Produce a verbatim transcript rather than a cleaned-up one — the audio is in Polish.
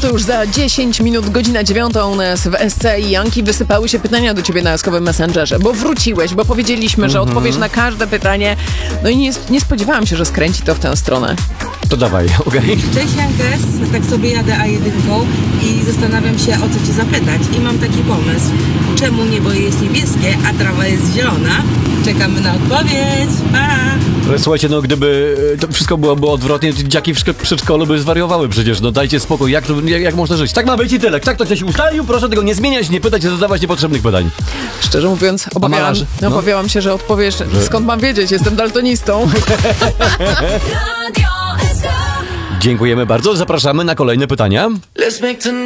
to już za dziesięć minut, godzina dziewiąta u nas w S C i Janki. Wysypały się pytania do ciebie na jaskowym Messengerze, bo wróciłeś, bo powiedzieliśmy, że odpowiesz na każde pytanie. No i nie, nie spodziewałam się, że skręci to w tę stronę. To dawaj, okej. Okay. Cześć Jankes, tak sobie jadę A jeden i zastanawiam się, o co cię zapytać. I mam taki pomysł. Czemu niebo jest niebieskie, a trawa jest zielona? Czekamy na odpowiedź. Pa! Ale słuchajcie, no gdyby to wszystko byłoby odwrotnie, to dziaki w przedszkolu by zwariowały przecież. No dajcie spokój, jak, to, jak, jak można żyć? Tak ma być i tyle. Tak to ktoś ustalił, proszę tego nie zmieniać, nie pytać, nie zadawać niepotrzebnych pytań. Szczerze mówiąc, obawiałam, no. obawiałam się, że odpowiesz, że... skąd mam wiedzieć, jestem daltonistą. Dziękujemy bardzo, zapraszamy na kolejne pytania.